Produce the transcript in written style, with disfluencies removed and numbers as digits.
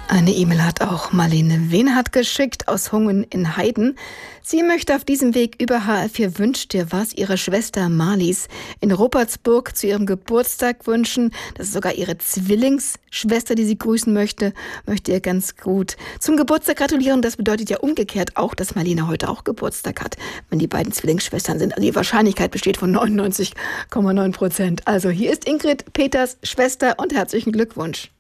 Eine E-Mail hat auch Marlene Wenhardt geschickt aus Hungen in Heiden. Sie möchte auf diesem Weg über HR4 Wünscht dir was ihrer Schwester Marlies in Rupertsburg zu ihrem Geburtstag wünschen. Das ist sogar ihre Zwillingsschwester, die sie grüßen möchte ihr ganz gut zum Geburtstag gratulieren. Das bedeutet ja umgekehrt auch, dass Marlene heute auch Geburtstag hat, wenn die beiden Zwillingsschwestern sind. Also die Wahrscheinlichkeit besteht von 99,9%. Also hier ist Ingrid, Peters Schwester, und herzlichen Glückwunsch.